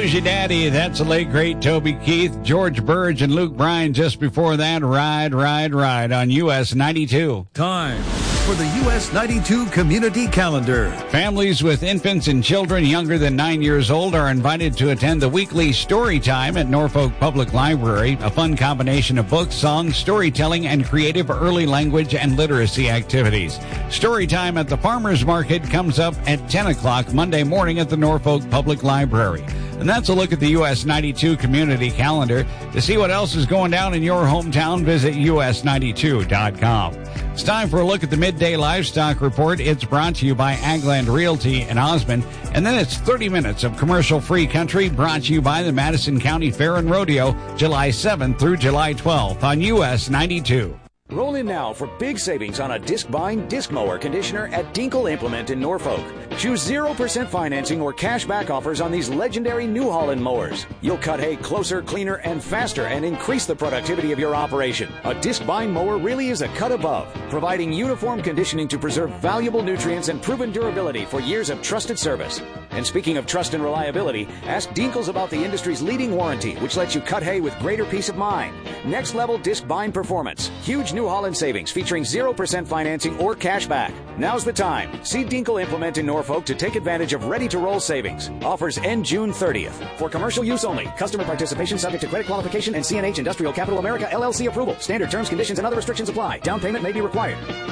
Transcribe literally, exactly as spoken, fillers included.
Who's Your Daddy? That's the late, great Toby Keith, George Burge, and Luke Bryan. Just before that, Ride, Ride, Ride on U S ninety-two. Time for the U S ninety-two Community Calendar. Families with infants and children younger than nine years old are invited to attend the weekly story time at Norfolk Public Library, a fun combination of books, songs, storytelling, and creative early language and literacy activities. Story time at the Farmers Market comes up at ten o'clock Monday morning at the Norfolk Public Library. And that's a look at the U S ninety-two Community Calendar. To see what else is going down in your hometown, visit U S ninety-two dot com. It's time for a look at the Midday Livestock Report. It's brought to you by Agland Realty in Osmond. And then it's thirty minutes of commercial-free country brought to you by the Madison County Fair and Rodeo, July seventh through July twelfth on U S ninety-two. Roll in now for big savings on a disc-bind disc mower conditioner at Dinkle Implement in Norfolk. Choose zero percent financing or cash back offers on these legendary New Holland mowers. You'll cut hay closer, cleaner, and faster and increase the productivity of your operation. A disc-bind mower really is a cut above, providing uniform conditioning to preserve valuable nutrients and proven durability for years of trusted service. And speaking of trust and reliability, ask Dinkles about the industry's leading warranty, which lets you cut hay with greater peace of mind. Next level disc bind performance. Huge New Holland savings featuring zero percent financing or cash back. Now's the time. See Dinkle Implement in Norfolk to take advantage of ready-to-roll savings. Offers end June thirtieth. For commercial use only. Customer participation subject to credit qualification and C N H Industrial Capital America L L C approval. Standard terms, conditions, and other restrictions apply. Down payment may be required.